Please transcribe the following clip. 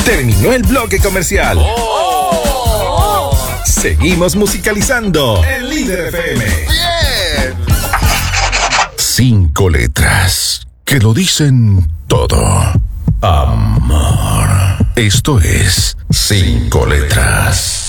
Terminó el bloque comercial. Seguimos musicalizando el Líder FM. Bien. 5 letras que lo dicen todo. Amor. Esto es 5 letras.